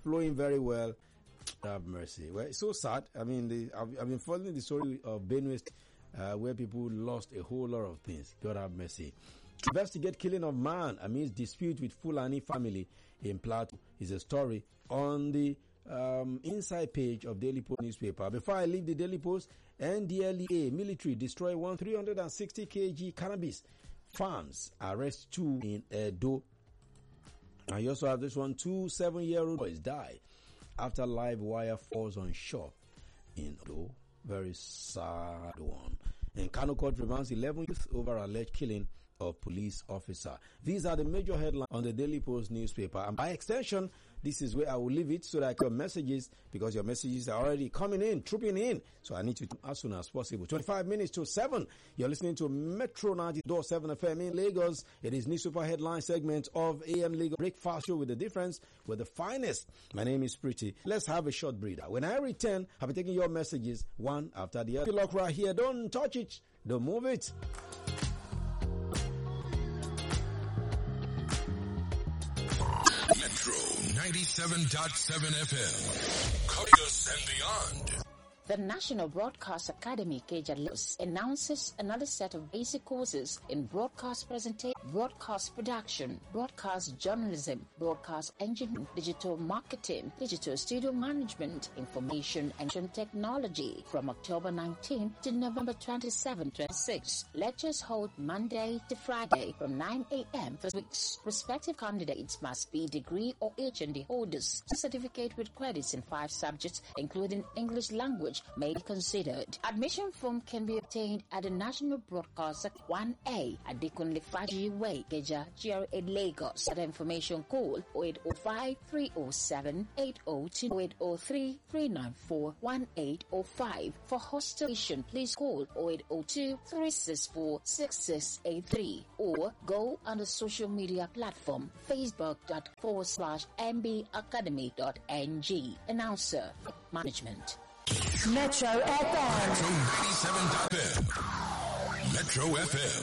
flowing very well. Have mercy. Well, it's so sad. I mean, I've been following the story of Benue, where people lost a whole lot of things. God have mercy. Investigate killing of man amidst dispute with Fulani family in Plateau is a story on the inside page of Daily Post newspaper. Before I leave the Daily Post, NDLEA military destroy 360 kg cannabis farms, arrest 2 in Edo. And you also have this one, 2 7-year-old boys die after live wire falls on shop in Edo. Very sad one. And Kano Court remands 11 youth over alleged killing of police officer. These are the major headlines on the Daily Post newspaper. And by extension, this is where I will leave it so that your messages, because your messages are already coming in, trooping in. So I need to as soon as possible. 25 minutes to 7. You're listening to Metro 90.7 FM in Lagos. It is newspaper headline segment of AM Lagos Breakfast Show with the difference, with the finest. My name is Pretty. Let's have a short breather. When I return, I'll be taking your messages one after the other. Lock right here. Don't touch it. Don't move it. Metro 97.7 FM. Couriers and beyond. The National Broadcast Academy, Ikeja, Lagos, announces another set of basic courses in broadcast presentation, broadcast production, broadcast journalism, broadcast engineering, digital marketing, digital studio management, information and technology from October 19 to November 27, 26. Lectures hold Monday to Friday from 9 a.m. for weeks. Prospective candidates must be degree or HND holders. Certificate with credits in 5 subjects, including English language, may be considered. Admission form can be obtained at the National Broadcaster 1A at Adekunle Faji Way, Ikeja, GRA, Lagos. Other information call 0805-307-802, 0803-394-1805. For hostelation, please call 0802-364-6683 or go on the social media platform facebook.com/mbacademy.ng. Announcer, Management. Metro FM. Metro 97.7 Metro FM.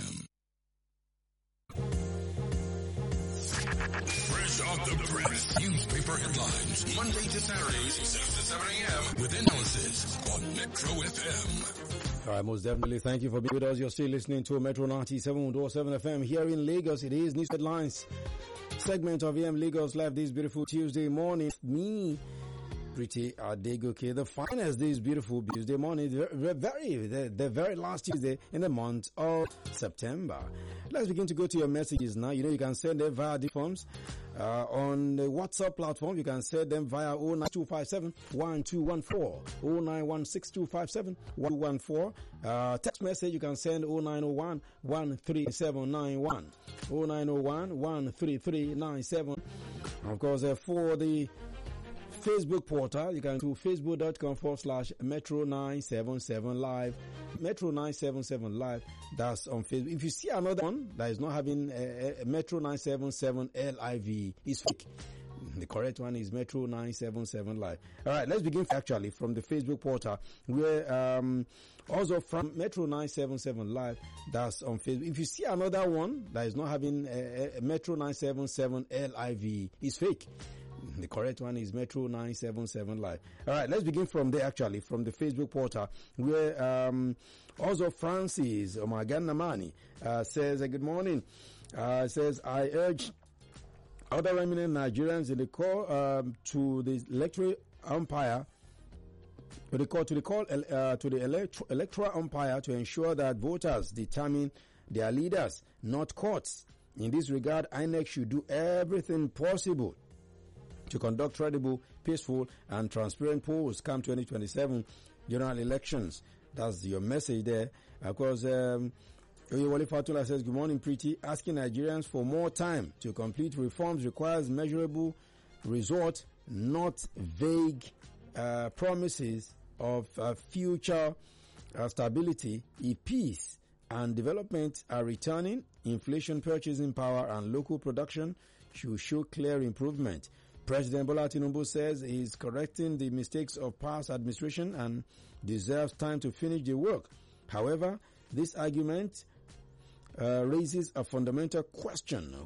Fresh off the press. Newspaper headlines. Monday to Saturday, 6 to 7 a.m. with analysis on Metro FM. All right, most definitely. Thank you for being with us. You're still listening to Metro 97.7 FM here in Lagos. It is News Headlines segment of AM Lagos Live this beautiful Tuesday morning. Me, Pretty Adegoke, the finest this beautiful Tuesday morning, the very last Tuesday in the month of September. Let's begin to go to your messages now. You know, you can send them via the forms on the WhatsApp platform. You can send them via 09257-1214, 0916257-1214. Text message, you can send 0901-13791, 0901-13397. Of course, for the Facebook portal, you can go to facebook.com/Metro977 Live. Metro977 Live. That's on Facebook. If you see another one that is not having a Metro977 LIV, it's fake. The correct one is Metro977 Live. All right, let's begin actually from the Facebook portal, where also from Metro977 Live, that's on Facebook. If you see another one that is not having a Metro977 LIV, it's fake. The correct one is Metro977 Live. All right, let's begin from there actually, from the Facebook portal, where also Francis Omaganamani says, good morning. Says, I urge other eminent Nigerians in the call to the electoral umpire, to the electoral umpire to ensure that voters determine their leaders, not courts. In this regard, INEC should do everything possible to conduct credible, peaceful, and transparent polls come 2027 general elections. That's your message there. Of course, Oyewole Fatula says, good morning, Pretty. Asking Nigerians for more time to complete reforms requires measurable result, not vague promises of future stability. If peace and development are returning, inflation, purchasing power, and local production should show clear improvement. President Bola Tinubu says he is correcting the mistakes of past administration and deserves time to finish the work. However, this argument raises a fundamental question.